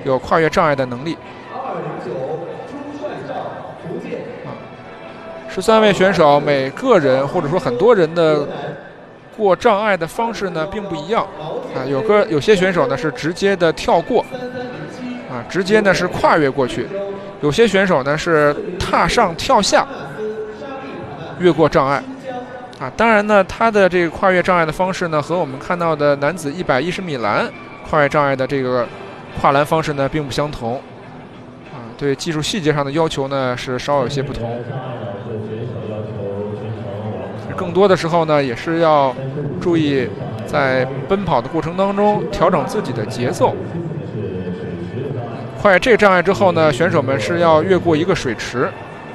有跨越障碍的能力。13位选手每个人或者说很多人的过障碍的方式呢并不一样啊，有些选手呢是直接的跳过啊，直接呢是跨越过去；有些选手呢是踏上跳下，越过障碍啊。当然呢，他的这个跨越障碍的方式呢，和我们看到的男子110米栏跨越障碍的这个跨栏方式呢并不相同啊，对技术细节上的要求呢是稍有些不同。更多的时候呢，也是要注意在奔跑的过程当中调整自己的节奏。跨越这个障碍之后呢，选手们是要越过一个水池。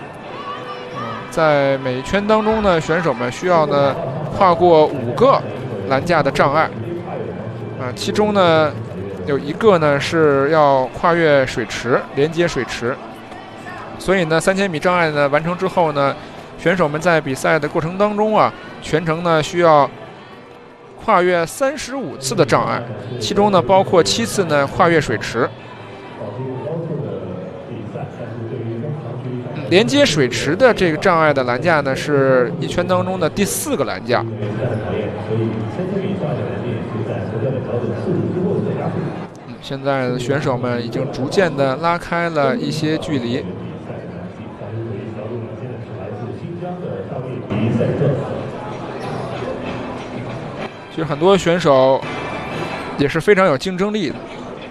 在每一圈当中呢，选手们需要呢跨过5个栏架的障碍啊，其中呢有1个呢是要跨越水池，连接水池。所以呢，3000米障碍呢完成之后呢，选手们在比赛的过程当中啊，全程呢需要跨越35次的障碍，其中呢包括7次呢跨越水池。连接水池的这个障碍的栏架呢，是一圈当中的第4个栏架。现在选手们已经逐渐的拉开了一些距离。其实很多选手也是非常有竞争力的。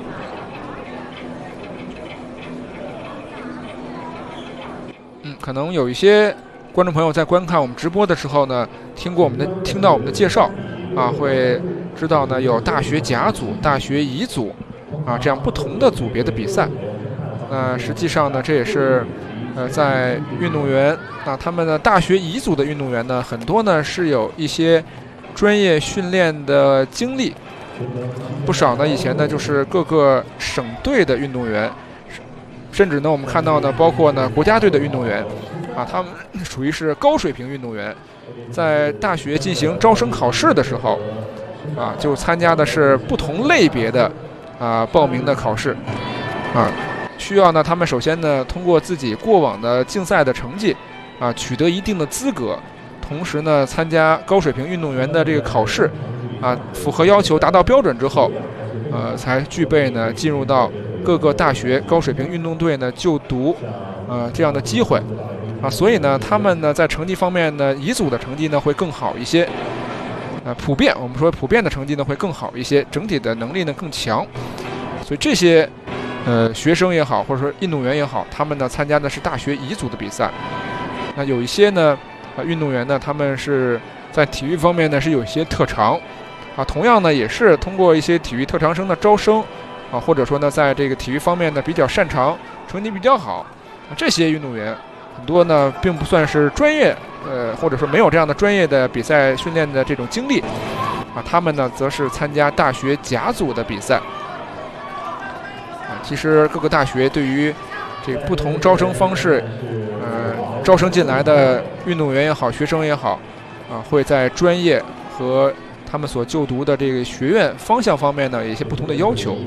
可能有一些观众朋友在观看我们直播的时候呢，听到我们的介绍啊，会知道呢有大学甲组、大学乙组啊这样不同的组别的比赛。实际上呢，这也是在运动员啊，他们的大学乙组的运动员呢，很多呢是有一些专业训练的经历，不少呢以前呢就是各个省队的运动员。甚至呢，我们看到呢，包括呢国家队的运动员，啊，他们属于是高水平运动员，在大学进行招生考试的时候，啊，就参加的是不同类别的报名的考试，啊，需要呢他们首先呢通过自己过往的竞赛的成绩，啊，取得一定的资格，同时呢参加高水平运动员的这个考试，啊，符合要求达到标准之后，才具备呢进入到各个大学高水平运动队呢就读，这样的机会，啊，所以呢，他们呢在成绩方面呢，乙组的成绩呢会更好一些，我们说普遍的成绩呢会更好一些，整体的能力呢更强，所以这些学生也好，或者说运动员也好，他们呢参加的是大学乙组的比赛。那有一些呢，运动员呢，他们是在体育方面呢是有一些特长，啊，同样呢也是通过一些体育特长生的招生。啊，或者说呢，在这个体育方面呢比较擅长，成绩比较好，这些运动员很多呢并不算是专业，或者说没有这样的专业的比赛训练的这种经历，啊，他们呢则是参加大学甲组的比赛。啊，其实各个大学对于这个不同招生方式，招生进来的运动员也好，学生也好，啊，会在专业和他们所就读的这个学院方向方面呢，有一些不同的要求。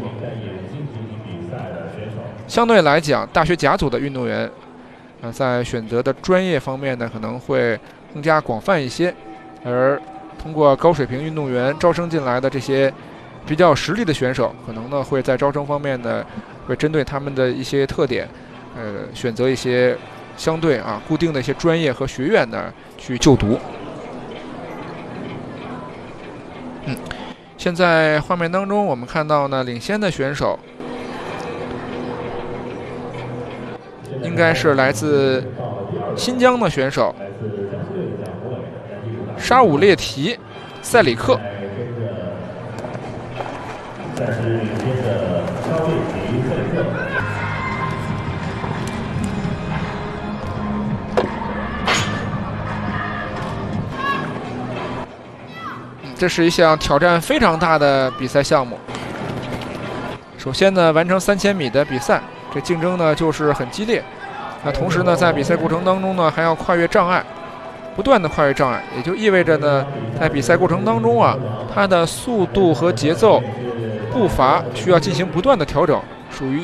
相对来讲，大学甲组的运动员，在选择的专业方面呢，可能会更加广泛一些。而通过高水平运动员招生进来的这些比较有实力的选手，可能呢会在招生方面呢，会针对他们的一些特点，选择一些相对固定的一些专业和学院呢去就读。现在画面当中我们看到呢，领先的选手应该是来自新疆的选手沙武列提塞里克。这是一项挑战非常大的比赛项目。首先呢，完成3000米的比赛，这竞争呢就是很激烈。那同时呢，在比赛过程当中呢，还要跨越障碍，不断的跨越障碍，也就意味着呢，在比赛过程当中它的速度和节奏、步伐需要进行不断的调整，属于